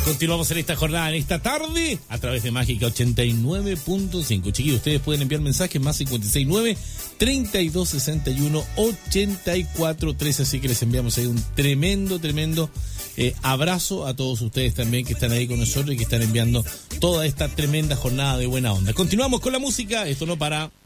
Continuamos en esta jornada, en esta tarde, a través de Mágica 89.5. Chiquillos, ustedes pueden enviar mensajes más 569-3261-8413. Así que les enviamos ahí un tremendo abrazo a todos ustedes también que están ahí con nosotros y que están enviando toda esta tremenda jornada de buena onda. Continuamos con la música, esto no para.